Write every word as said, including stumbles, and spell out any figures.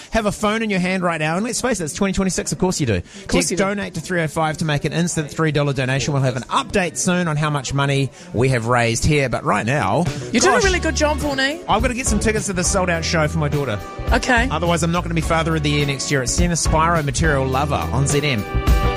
have a phone in your hand right now, and let's face it, it's twenty twenty-six, of course you do. Of course Text you do. donate to three oh five to make an instant three dollars donation. We'll have an update soon on how much money we have raised here, but right now... You're doing gosh, a really good job, Vaughney. I've got to get some tickets to the sold-out show for my daughter. Okay. Otherwise, I'm not going to be Father of the Year next year. It's Sienna Spyro, Material Lover on Z M.